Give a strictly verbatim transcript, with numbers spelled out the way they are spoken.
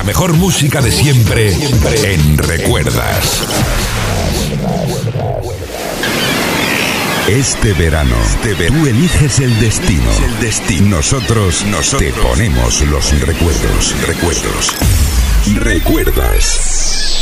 mejor música de siempre en Recuerdas. Este verano, este verano tú eliges el destino. El destino. Nosotros, nosotros te ponemos los recuerdos. Recuerdos. Recuerdas.